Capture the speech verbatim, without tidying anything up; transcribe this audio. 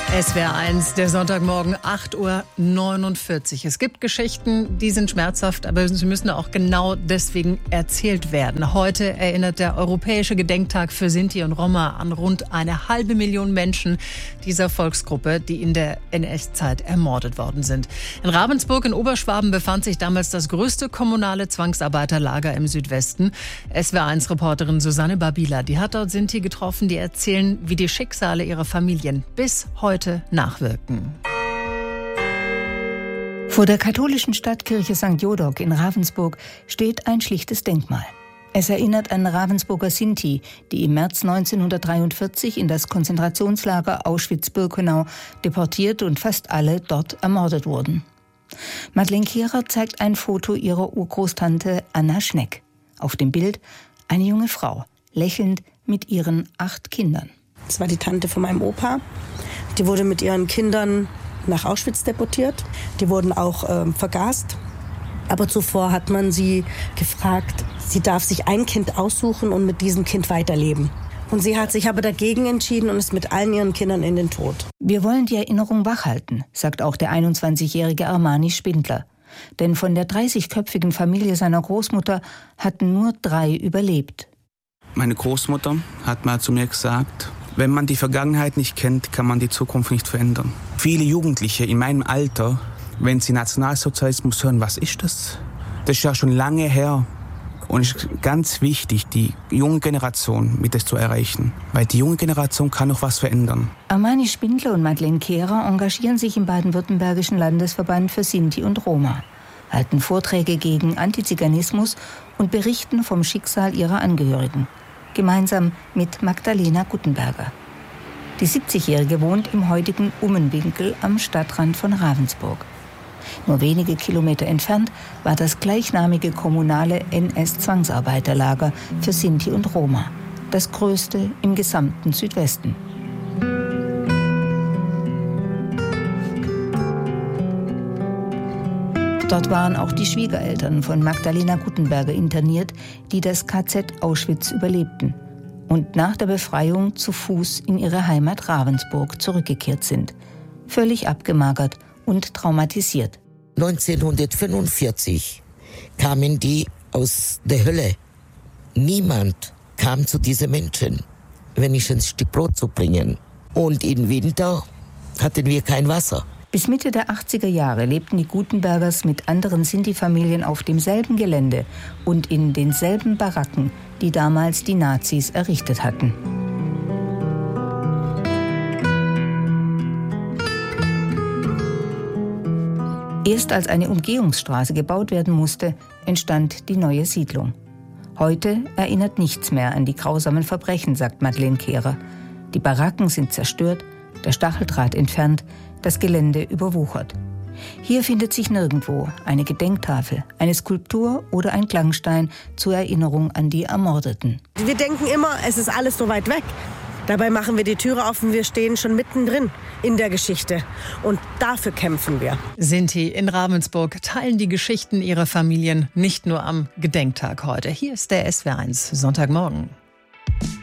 S W R eins, der Sonntagmorgen, acht Uhr neunundvierzig. Es gibt Geschichten, die sind schmerzhaft, aber sie müssen auch genau deswegen erzählt werden. Heute erinnert der Europäische Gedenktag für Sinti und Roma an rund eine halbe Million Menschen dieser Volksgruppe, die in der N S-Zeit ermordet worden sind. In Ravensburg in Oberschwaben befand sich damals das größte kommunale Zwangsarbeiterlager im Südwesten. S W R eins-Reporterin Susanne Babila, die hat dort Sinti getroffen, die erzählen, wie die Schicksale ihrer Familien bis heute nachwirken. Vor der katholischen Stadtkirche Sankt Jodok in Ravensburg steht ein schlichtes Denkmal. Es erinnert an Ravensburger Sinti, die im März neunzehnhundertdreiundvierzig in das Konzentrationslager Auschwitz-Birkenau deportiert und fast alle dort ermordet wurden. Madeleine Kehrer zeigt ein Foto ihrer Urgroßtante Anna Schneck. Auf dem Bild eine junge Frau, lächelnd mit ihren acht Kindern. Das war die Tante von meinem Opa. Die wurde mit ihren Kindern nach Auschwitz deportiert. Die wurden auch äh, vergast. Aber zuvor hat man sie gefragt, sie darf sich ein Kind aussuchen und mit diesem Kind weiterleben. Und sie hat sich aber dagegen entschieden und ist mit allen ihren Kindern in den Tod. Wir wollen die Erinnerung wachhalten, sagt auch der einundzwanzigjährige Armani Spindler. Denn von der dreißigköpfigen Familie seiner Großmutter hatten nur drei überlebt. Meine Großmutter hat mal zu mir gesagt, wenn man die Vergangenheit nicht kennt, kann man die Zukunft nicht verändern. Viele Jugendliche in meinem Alter, wenn sie Nationalsozialismus hören, was ist das? Das ist ja schon lange her. Und es ist ganz wichtig, die junge Generation mit das zu erreichen. Weil die junge Generation kann noch was verändern. Armani Spindler und Madeleine Kehrer engagieren sich im baden-württembergischen Landesverband für Sinti und Roma, halten Vorträge gegen Antiziganismus und berichten vom Schicksal ihrer Angehörigen. Gemeinsam mit Magdalena Guttenberger. Die siebzigjährige wohnt im heutigen Ummenwinkel am Stadtrand von Ravensburg. Nur wenige Kilometer entfernt war das gleichnamige kommunale N S-Zwangsarbeiterlager für Sinti und Roma, das größte im gesamten Südwesten. Dort waren auch die Schwiegereltern von Magdalena Guttenberger interniert, die das K Z Auschwitz überlebten und nach der Befreiung zu Fuß in ihre Heimat Ravensburg zurückgekehrt sind, völlig abgemagert und traumatisiert. neunzehnhundertfünfundvierzig kamen die aus der Hölle. Niemand kam zu diesen Menschen, wenn ich ein Stück Brot zu bringen. Und im Winter hatten wir kein Wasser. Bis Mitte der achtziger Jahre lebten die Guttenbergers mit anderen Sinti-Familien auf demselben Gelände und in denselben Baracken, die damals die Nazis errichtet hatten. Erst als eine Umgehungsstraße gebaut werden musste, entstand die neue Siedlung. Heute erinnert nichts mehr an die grausamen Verbrechen, sagt Madeleine Kehrer. Die Baracken sind zerstört, der Stacheldraht entfernt, das Gelände überwuchert. Hier findet sich nirgendwo eine Gedenktafel, eine Skulptur oder ein Klangstein zur Erinnerung an die Ermordeten. Wir denken immer, es ist alles so weit weg. Dabei machen wir die Türe auf und wir stehen schon mittendrin in der Geschichte. Und dafür kämpfen wir. Sinti in Ravensburg teilen die Geschichten ihrer Familien nicht nur am Gedenktag heute. Hier ist der S W R eins Sonntagmorgen.